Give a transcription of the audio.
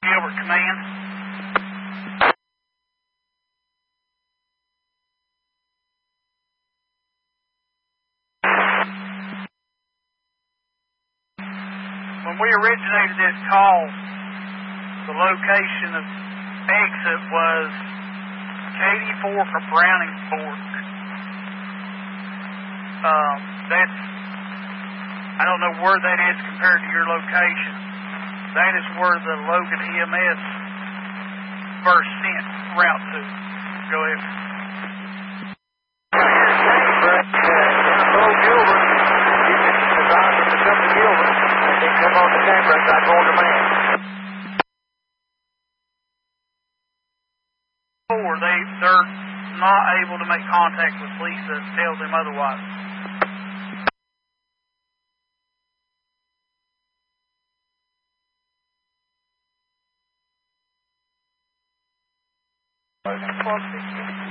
Gilbert Command. When we originated this call, the location of exit was Katy Fork or Browning Fork. I don't know where that is compared to your location. That is where the Logan EMS first sent route to. Go ahead. Hello, Gilbert. You can advise them to come to Gilbert, and then come on to Canberra and I'm going to man. They're not able to make contact with police that tells them otherwise. Close to